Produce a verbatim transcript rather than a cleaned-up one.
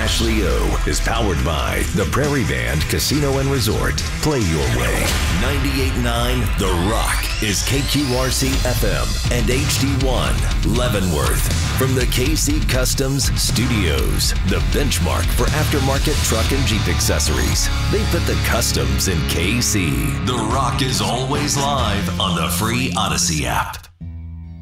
Ashley O is powered by the Prairie Band Casino and Resort. Play your way. ninety-eight point nine The Rock is K Q R C F M and H D one Leavenworth. From the K C Customs Studios, the benchmark for aftermarket truck and Jeep accessories. They put the customs in K C. The Rock is always live on the free Odyssey app.